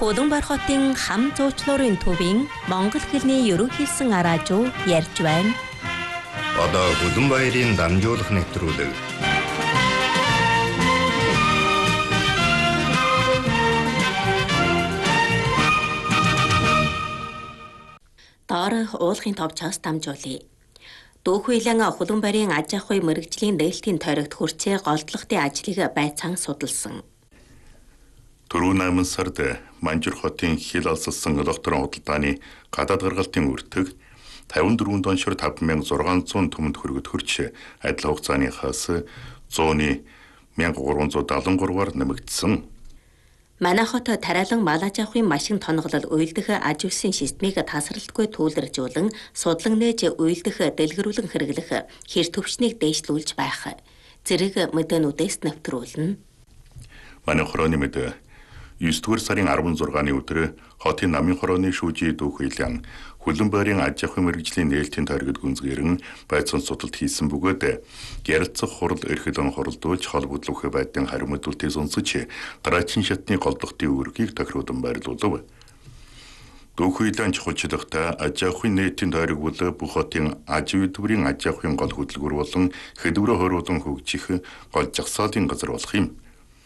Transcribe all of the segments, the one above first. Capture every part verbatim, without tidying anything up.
Улаанбаатар хотын хам зуучлуурын төвийн монгол хэлний ерөнхийлсөн араажуу ярьж байна. Одоо Улаанбаатарын дамжуулах нэвтрүүлэг. Доорх уулахын товчоос дамжуулъя. Дүүхүйлэн Улаанбаатарын аж ахуй мэргэжлийн нээлтийн тойрогт хүрчээ голдлогын ажлыг байцаан судалсан. Түрүү найман сард Манжур хотын хил алсалсан электронн худалдааны гадаад гаргалтын үртэг тавин дөрвөн доншор таван мянга зургаан зуун түмэнд хүргэж хүрч адил хугацааныхаас зууны мянга гурван зуун дадлан гурваар нэмэгдсэн. Манай хот тариалан малаж авахын машин тоноглол уйлдах аж үйлсийн системийг тасралтгүй түүлэржүүлэн судлан нээж уйлдах дэлгэрүүлэн хэрэглэх хэр төвчнийг дээшлүүлж байх зэрэг мэдээнүүдээс нэвтрүүлнэ. Манай хорооны мэдээ есдүгээр сарын арван зургааны өдөр хотын намын хорооны шүүжий Дүүхүйлэн Улаанбаатарын аж ахуйн мэргэжлийн нээлтийн тойрогт гүнзгийрэн байцаан судалт хийсэн бөгөөд ярилцах хурал эрхлэн хуралдуулж холбогдлох байдлын хариу мэдүүлэлтийг сонсож дараагийн шатны голдохтын үүргийг тохируулан байрлуулав. Дүүхүйлэн чухалчлахтай аж ахуйн нийтийн тойрог бол бүх хотын аж үйлдвэрийн аж ахуйн гол хөдөлгүүр болон хэдвэрэ хориулан хөгжих гол жагсаалын газар болох юм.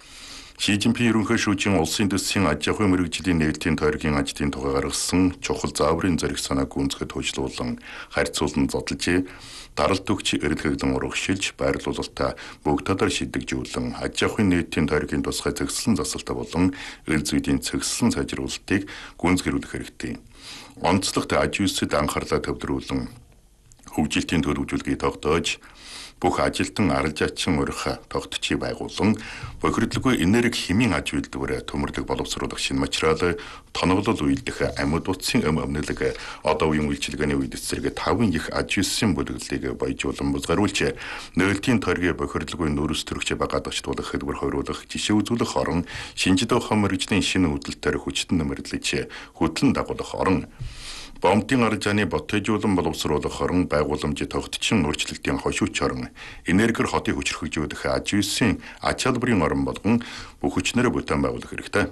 Ши Цзиньпин ерөнхий шүүжийн улсын дэсийн аж ахуйн мэргэжлийн нээлтийн тойргийн ажлын тухай гаргасан чухал зааврын зориг санааг гүнзгэж хөгжлүүлэн харьцуулан зодолж даралт өгч эрэлхэгдэн урагшилж байрлуулалтаа бүгд тадар шийдэгжүүлэн аж ахуйн нийтийн тойргийн тусгай зэгсэлэн засалта болон эл зүйдийн зэгсэлэн сайжруулалтыг гүнзгэрүүлэх хэрэгтэй. Онцлогт аж үйлсэд анхаарлаа төвлөрүүлэн хөгжилтийн төлөвлөлтийг тогтоож бүх ажилтан арилж ачин урих тогтчийг байгуулан бохирдлгүй энерги хэмийн аж үйлдвэр төмөрлөг боловсруулах шинэ материал тоноглол үйлдэх амьд утсын эм өмнөлөг одоо үеийн үйлчилгээний үед эсрэг таван их аж үйлсийн бүлэглэлийг баяжуулан бузгаруулж нээлтийн тойргийн бохирдлгүй нүүрс төрөгч багаадагчлуулах хэлбэр хориулах жишээ үзүүлэх орон шинжлэх ухаан мэргэжлийн шинэ хөдөлтөөр хүчтэн нэмэрлэж хөтлөн дагуулах орон Бомтын аржааны ботежуулан боловсруулах орон байгууламжид тогтчин өөрчлөлтийн хошууч орон энергиэр хотыг хүчрхэгжүүлэх аж үйлсийн ач холбогдолын орон болгон бүх хүчнэрээ бүтээн байгуулах хэрэгтэй.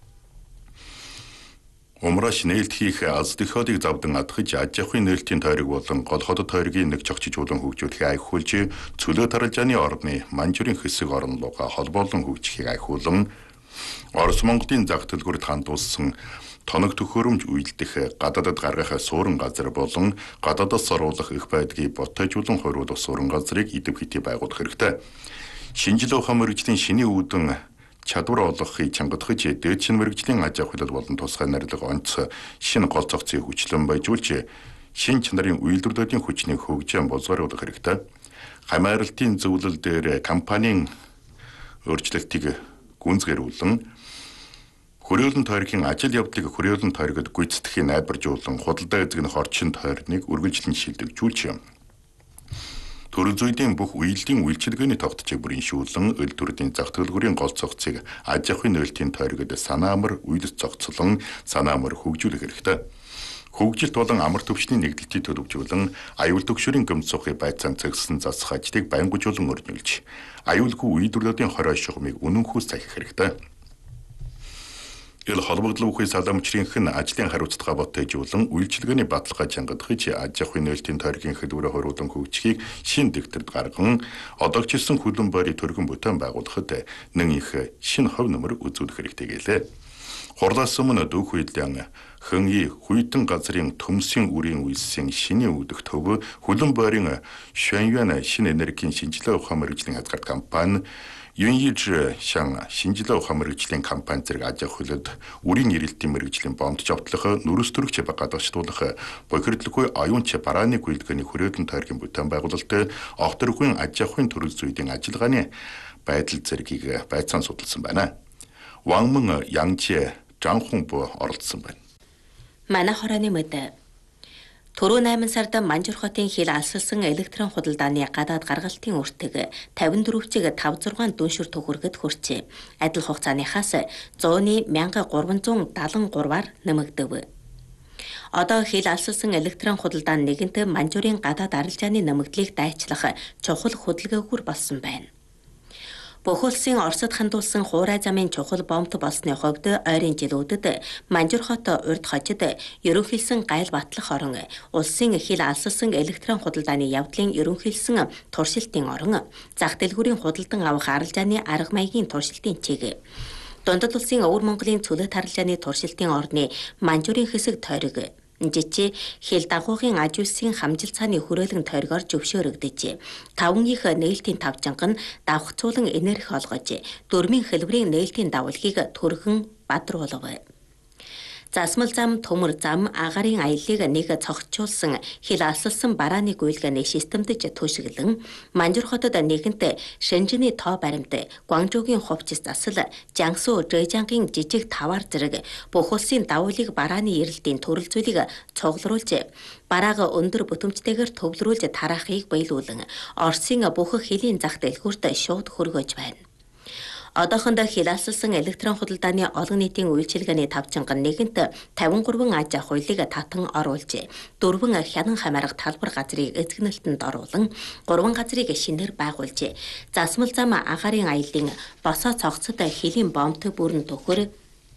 Умраш нээлт хийх аз дөхөөдийг завдан адхаж аж ахуйн нээлтийн тойрог болон гол хот тойргийн нэг чогчжуулан хөгжүүлэхийг айхуулж цөлөө таралжааны орны Манжурын хэсэг орн луга холбоолон хөгжихийг айхуулан Орос Монголын зах төлгөөрт хандуулсан тоног төхөөрөмж үйлдэх гадаадд гаргах суурин газар болон гадаадаас оруулах их байдгийг ботежуулан хориулах суурин газрыг идэв хити байгуулах хэрэгтэй. Шинжлэх ухаан мэргэжлийн шинийн үүдэн чадвар олгохыг чангадахж дээд шин мэргэжлийн аж ахуйлал болон тусгай нарилга онц шинэ гол цогцыг хүчлэн баяжуулж шинэ чанарын үйлдвэрлэлийн хүчнийг хөгжин боловсруулах хэрэгтэй. Хамааралтын зөвлөл дээр компанийн өөрчлөлтийг гүнзгэрүүлэн Хүрээлэн тойргийн ажил явдлыг хүрээлэн тойрогт гүйцэтгэхийн найдваржуулан худалдаа эзэгнэх орчин тойрныг үргэлжлэн шилжүүлж төрөл зүйдийн бүх үеийн үйлчилгээний тогтцыг бүрэншүүлэн эл төрлийн зах төлгүүрийн гол цогцыг аж ахуйн нээлтийн тойрогт санаа амар үйлс цогцлон санаа амар хөгжүүлэх хэрэгтэй. Хөгжилт болон амар төвчний нэгдэлтийг төлөвжүүлэн аюул төгшөрийн гэмт сухыг байцаан цэгсэн засах ажлыг байнгужуулан өрнүүлж аюулгүй үйлдвэрлэлийн хорой шугамыг үнэнхүүс захих хэрэгтэй. Ил холбогдлоо үхий саламчрынх нь ажлын хариуцлага ботежуулан үйлчилгээний баталгаа чангадахж аж ахуйн нээлтийн тойргийн хэлбэрээ хориулан хөгжихийг шин дэвтэрд гарган одоогчилсан Улаанбаатарын төргөн бүтээн байгуулахад нэн их шинэ хов нөмөр үзүүлэх хэрэгтэй гэлээ. Хурлаас өмнө Дүүхүйлэн хэньи хүйтэн газрын төмсийн үрийн үйлсийн шинийн үүдэх төв Улаанбаатарын Шаньюан шинэ энергийн шинжилгээ ухаан мэргэжлийн хязгаар компани Юньиж шан шинжилгээ ухаан мэргэжлийн компани зэрэг аж ахуйлд үрийн ирэлтийн мэргэжлийн бомдж автлах нүрс төрөгч багаадагчлуулах бохирдлгүй оюунч барааны үйлдвэрийн хүрээлэн тойргийн бүтээн байгуулалт огторгүй аж ахуйн төрөл зүйдийн ажиллагааны байдал зэргийг байцаан судалсан байна. Вангмэн Янчи Жанхунбо оролцсон байна. Манай хорооны мэдээ Түрүү найман сард Манжур хотын хил алсалсан электрон худалдааны гадаад гаргалтын үртэг тавин дөрвчиг тав зургаан дүншүр төгөргөд хүрчээ. Адил хугацааныхаас зууны мянга гурван зуун дадлан гурваар нэмэгдэв. Одоо хил алсалсан электрон худалдаан нэгэнт Манжурын гадаад арилжааны нэмэгдлийг дайчлах чухал хөдөлгөөгүйр болсон байна. Бүх улсын Оросд хандуулсан хуурай замын чухал бомбт болсны хувьд ойрын жилүүдэд Манжур хот урд хожид ерөнхийлсөн Гайл Батлах орон улсын хил алсалсан электрон худалдааны явдлын ерөнхийлсөн туршилтын орон зах дэлгүүрийн худалдан авах арилжааны арга маягийн туршилтын чиг. Дундад улсын Өвөр Монголын цөлөт арилжааны туршилтын орны Манжурын хэсэг тойрог жичи хил дагуугийн аж үйлсийн хамжилт цааны хүрээлэн тойргоор зөвшөөрөгдөж, таван их нээлтийн тавжанга нь давхцуулан энерги олгож, дөрмийн хэлбэрийн нээлтийн давалгийг төрхөн бадруулав. Засмал зам, төмөр зам, агарын аяллыг нэг цогцолсон хил алсалсан барааны гүйлгэний системдж төшөглөн, Манжур хотод нэгэнт Шэнжиний тоо баримт, Гуанчжоугийн хувцас засал, Жангсу, Жэжангийн жижиг тавар зэрэг бүх улсын давуулыг барааны эрэлтийн төрөл зүйлийг цуглуулж, бараага өндөр бүтэмжтэйгээр төвлөрүүлж тараахыг биелүүлэн, Оросын бүх хилийн зах дэлгүүрт шууд хөргөж байна. Одоохондоо хил алсалсан электрон худалдааны олон нийтийн үйлчилгээний тавчанга нэгэнт тавин гурван аж ахуй хуулийг татан оруулж, дөрвөн хянан хамаарга талбар газрыг эзэгнэлтэнд оруулан, гурван газрыг шинээр байгуулж, засмал зам агарын аяллын босоо цогцод хилийн бомбт бүрэн төхөр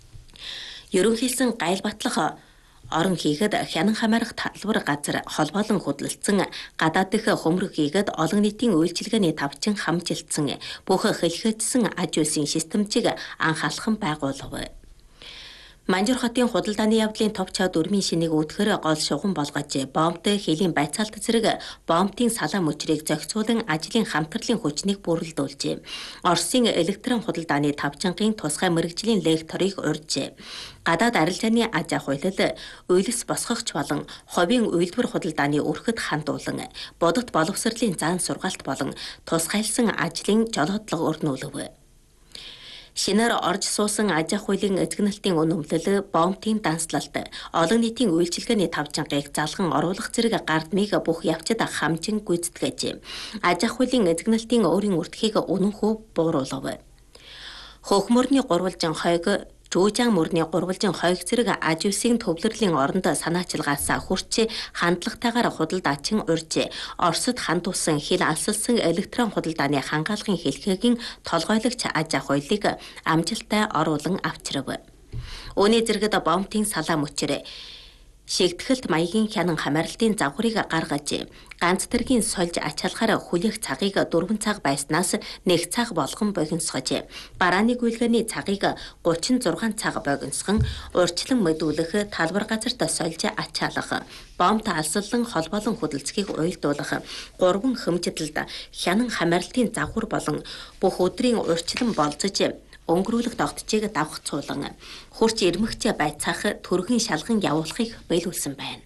ерөнхийлсөн Гайл Батлах орон хийгээд хянан хамаарах талбар газар холбоолон хөдөлгдсөн гадаад дэх хөмрөг хийгээд олон нийтийн үйлчилгээний тавчин хамжилтсан бүх хэлхэдсэн аж үйлсийн системчийг анхаалхан байгуулав. Манжур хотын худалдааны явдлын товчоо дөрмийн шинийг үүдгэр гол шугам болгож, бомбт хилийн байцаалт зэрэг бомбтын салаа мөчрийг зохицуулан ажлын хамтралын хүчнийг бүрэлдүүлж, Оросын электрон худалдааны тавчангийн тусгай мэрэгжлийн лекторыг урьж, гадаад арилжааны аж ахуйлал, уйлс босгогч болон ховийн үйлдвэр худалдааны өрхөд хандуулан, бодот боловсролын заан сургаалт болон тусгайлсан ажлын жолоодлого өрнүүлв. Шинээр орж суусан аж ахуйлын эзэгнэлтийн үнэмлэл, бомбтын данслалт, олон нийтийн үйлчилгээний тавчангыг залган оруулах зэрэг гардмыг бүх явцад хамжин гүйцэтгэж, аж ахуйлын эзэгнэлтийн өөрийн үртхийг үнэнхүү бууруулав. Хөхмөрний гурвалжин хойг, Жүүжаан мөрний гурвалжин хойг зэрэг аж үйлсийн төвлөрлийн оронд санаачилгаас хүрч хандлагатайгаар худалдаачин урьж, Оросд хандуулсан хил алсалсан электрон худалдааны хангаалгын хэлхээгийн толгойлогч аж ахуйлыг амжилттай оруулан авчирв. Үүний зэрэгт бомбтын салаа мөчрөө шигтгэлт маягийн хянан хамааралтын загварыг гаргаж, ганц тэргийн сольж ачаалахаар хүлээх цагийг дөрвөн цаг байснаас нэг цаг болгон богиносгож, барааны гүйлгээний цагийг гучин зургаан цаг богиносгон, урьдчилан мэдүүлэх, талбар газарт сольж ачаалах, бомбт алсаллан холбоолон хөдөлцгийг уйлдуулах, гурван хэмжидэлд хянан хамааралтын загвар болон бүх өдрийн урьдчилан болцож, өнгөрүүлэх тогтчийг давхцуулан, хурц ирмэгч байцаах, төргийн шалган явуулахыг биелүүлсэн байна.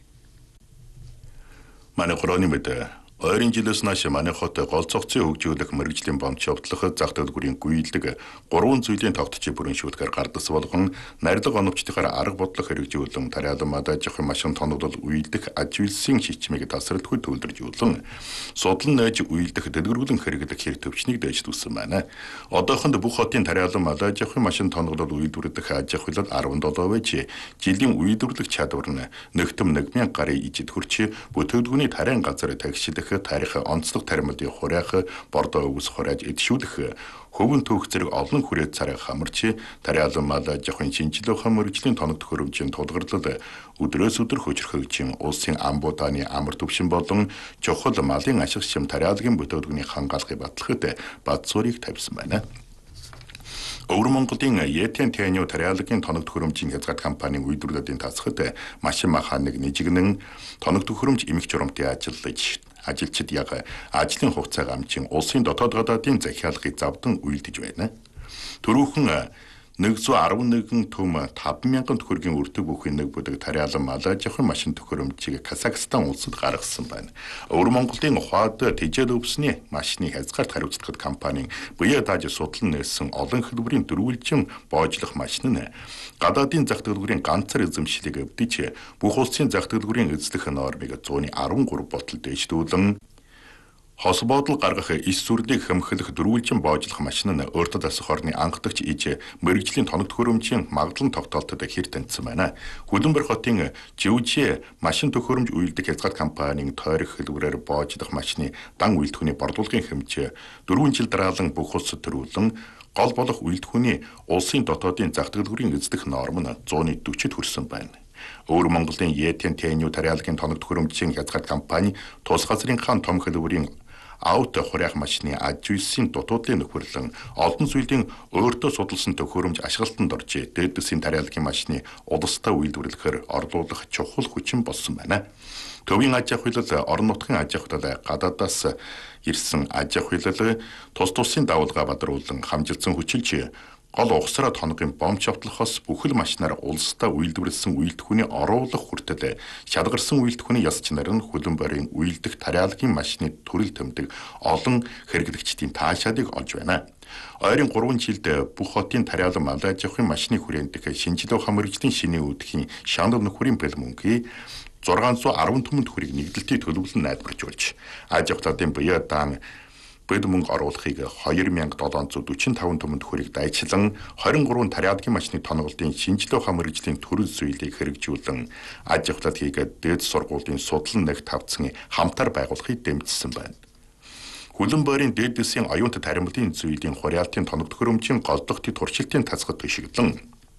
Манай хорооны мэдээ ойрын жилээс нааш манай хот гол цогцын хөгжүүлэх мэрэгжлийн бомб шавтлах зах дэлгүүрийн гүйдэг гурван зүйлийн тогтчийн бүрэн шүүтгэр гардас болгон нарилга оновчдохоор арга бодлого хэрэгжүүлэн тариалан мадаж ахын машин тоноглол үйлдэх аж үйлсийн шичмийг тасралтгүй төвлөржүүлэн судлан найж үйлдэх дэлгэрүүлэн хэрэглэх хэрэг төвчнийг дэвшүүлсэн байна. Одоохонд бүх хотын тариалан мадаж ахын машин тоноглол үйлдвэрлэх аж ахуйлал арван долоо байж, жилийн үйлдвэрлэх чадвар нь нэгтэм нэг мянган гарын ижид хүрч бүтээгдэхүүний тарайн газар тагшилах тарих онцлог таримдын хураах, бордоо өвс хурааж эдшүүлэх, хөвөн түүх зэрэг олон хүрээд царай хамарч, тариалан мал аж ахуйн шинжилгээ мэргэжлийн тоног төхөөрөмжийн тулгарлал, өдрөөс өдөр хөжрөхөйчийн улсын амбуудааны амар төвшин болон чухал малын ашиг шим тариалгын бүтээгдэхүүний хангаалгыг батлахад бад суурийг тавьсан байна. Өвөр Монголын Етэн Тэнио тариалгын тоног төхөөрөмжийн хязгаарт компанийн үйлдвэрлэлийн тасгад машин механик нэжигнэн тоног төхөөрөмж эмх журамтын ажиллаж ажилчид яг ажлын хугацааг амжин улсын дотоод гадаадын захиалгыг завдан үйлдэж байна. Төрөөхөн нэгдүгээр арван нэгэн төм таван мянган төгрөгийн өртөг бүхий нэг бүдэг тариалан малаж ахын машин төхөөрөмжийг Казахстан улсад гаргасан байна. Өвөр Монголын ухаад тэжээл өвсний машины хязгаарт хариуцлагад компанийн буяа дааж судлан нээсэн олон хэлбэрийн дөрвөлжин боожлох машин нь гадаадын зах дэлгүүрийн ганцаар эзэмшлийг өвдөж, бүх улсын зах дэлгүүрийн эзлэх нормыг зуун арван гурав ботал дэвшүүлэн Хос бодол гаргах эс сүрлийг хэмхэлэх дөрвөлжин боожлох машин нь өөртөө засах орны анхдагч иж мэрэгжлийн тоног төхөөрөмжийн магадлан тогтоолтод хэр тэнцсэн байна. Хүлэмбэр хотын Живжээ машин төхөөрөмж үйлдэх хязгаар компанийн тойрог хэлбэрээр боожлох машины дан үйлдвэхний борлуулгын хэмжээ дөрвөн жил дараалан бүх улсад төрүүлэн гол болох үйлдвэхний улсын дотоодын зах дэлгүүрийн эздэх норм нь зууны дөрвөд хүрсэн байна. Өөр Монголын Етен Тэнью тариалгын тоног төхөөрөмжийн хязгаар компани тус газрын хаан том хэлбэрийн аут хурайх машины аж үйлсийн дутуудлын нөхөрлөн олон зүйлийн өөртөө судалсан төхөөрөмж ашиглалтанд орж дээд дэсийн тариалгын машины улстай үйлдвэрлэхээр орлуулах чухал хүчин болсон байна. Төвийн аж ахуй хууль орон нутгийн аж ахуй хууль гадаадаас ирсэн аж ахуй хууль тус тусын давалгаа бадруулан хамжилсан хүчилж гол угсраа тоногийн бомб шавтлахаас бүхэл машинаар улстай үйлдвэрлэсэн үйлдвэхний оруулах хүртэл шалгарсан үйлдвэхний яс чинар нь хөлбөмбөрийн үйлдэх тариалгын машины төрөл төмдөг олон хэрэглэгчдийн таашаалыг олж байна. Ойрын гурван жилд бүх хотын тариалан малай аж ахуйн машины хүрээндх шинжилгээ ухаан мэргэжлийн шинийн үүдхийн шанал нөхөрийн бэл мөнгийг зургаан зуун арван түмэн төгрөгийг нэгдэлтийн төлөвлөн найдваржуулж аж ахуйн буяа даан бод мөнгө оруулахыг хоёр мянга долоон зуун дөрвөн таван түмэн төгрөгийг дайчлан хорин гурван тариалгын машины тоноголтын шинжилгээ ухаан мэргэжлийн төрөл зүйлийг хэрэгжүүлэн аж ахуйг дээд сургуулийн судлан нэг тавцсан хамтар байгуулахыг дэмжсэн байна. Хүлэмбэрийн дээд дэсийн оюунт таримтлын зүйлийн хураалтын тоног төхөөрөмжийн голдохтын туршилтын тасгад төшиглэн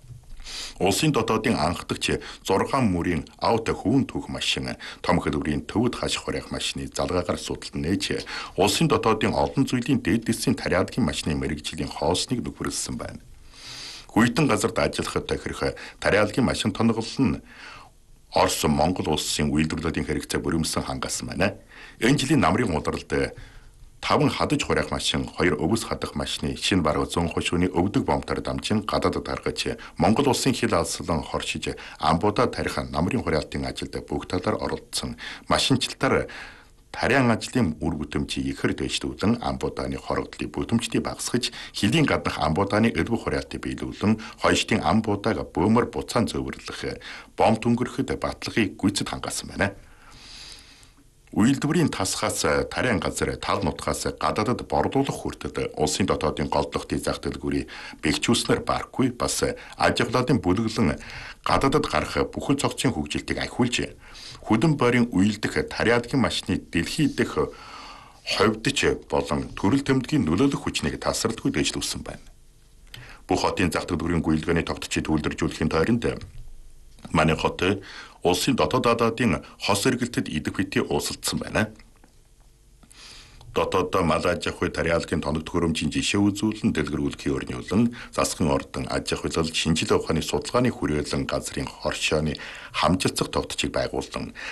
улсын дотоодын анхдагч зургаан мөрийн аут хүүн түүх машин том хэлбэрийн төвд хаш хурайх машины залгаагаар судалт нээж улсын дотоодын олон зүйлийн дээд дэсийн тариалгын машины мэрэгжлийн хоосныг нөхөрлсөн байна. Хүйтэн газарт ажиллахад тохирох тариалгын машин тоноглол нь Орос Монгол улсын үйлдвэрлэлийн хэрэгцээ бүрэмсэн хангасан байна. Энэ жилийн намрын удиралд таван хадаж хурайх машин, хоёр өвс хадах машины шинэ бараг зүүн хошууны өвдөг бомбтаар дамжин гадаадд гаргаж Монгол улсын хил алслан хоршиж амбуудаа тарих намрын хураалтын ажилд бүх талаар оролцсон. Машинчлалтаар тариан ажлын үр бүтэмжийг ихэр дэвшлүүлэн амбуудааны хорогдлыг бүтэмжтэй багасгаж хилийн гаднах амбуудааны элбэг хураалтыг биелүүлэн хойштын амбуудааг бөөмөр буцаан зөөвөрлөх бомб түнгэрхэд баталгыг гүйцэд хангасан байна. Үйлдвэрийн тасхаас тариан газар тал нутгаас гадаадд борлуулах хүртэл улсын дотоодын голдлогтын зах дэлгүүрийг бэхжүүлснээр барахгүй бас аж ахуйн бүлэглэн гадаадд гарах бүхэл цогцын хөгжилтийг ахиулж хүлэмбэрийн үйлдэх тариалгын машины дэлхийд дэх ховдч болон төрөл төмдгийн нөлөөлөх хүчнийг тасралтгүй дэвшлүүлсэн байна. Бүх хотын зах дэлгүүрийн гүйлгээний тогтцыг үйлдвэржүүлэхийн тойронд манай хот улсын дотоод даадын хос эргэлтэд идэх битий уусалдсан байна. Дотоод малай аж ахуй тариалгын тоног төхөөрөмжийн жишээ үзүүлэн дэлгэрүүлэхийн өрнүүлэн засгийн ордон аж ахуйлал шинжилгээ ухааны судалгааны хүрээлэн газрын хоршооны хамжилцах тогтцыг байгуулсан.